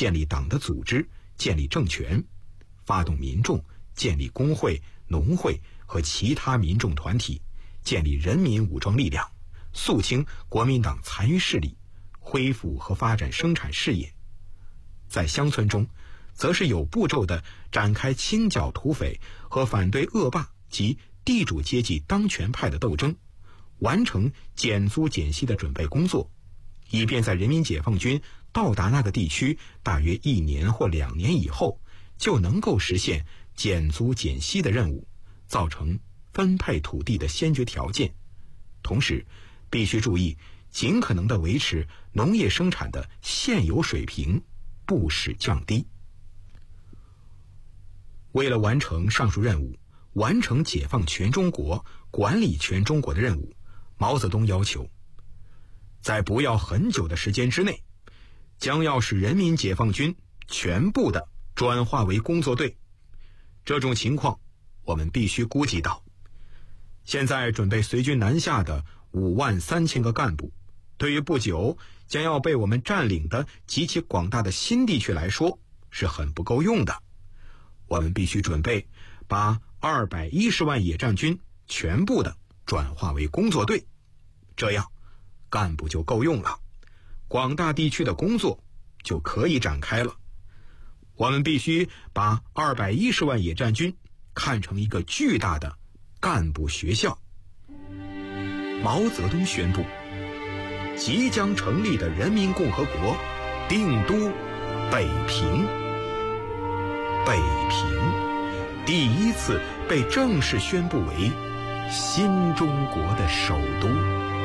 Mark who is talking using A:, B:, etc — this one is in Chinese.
A: 建立党的组织，建立政权，发动民众建立工会、农会和其他民众团体，建立人民武装力量，肃清国民党残余势力，恢复和发展生产事业。在乡村中，则是有步骤地展开清剿土匪和反对恶霸及地主阶级当权派的斗争，完成减租减息的准备工作，以便在人民解放军到达那个地区大约1年或2年以后，就能够实现减租减息的任务，造成分配土地的先决条件。同时，必须注意尽可能地维持农业生产的现有水平，不使降低。为了完成上述任务，完成解放全中国、管理全中国的任务，毛泽东要求，在不要很久的时间之内，将要使人民解放军全部的转化为工作队。这种情况我们必须估计到，现在准备随军南下的53000个干部，对于不久将要被我们占领的极其广大的新地区来说是很不够用的。我们必须准备把210万野战军全部的转化为工作队，这样干部就够用了，广大地区的工作就可以展开了。我们必须把210万野战军看成一个巨大的干部学校。毛泽东宣布，即将成立的人民共和国定都北平。北平第一次被正式宣布为新中国的首都。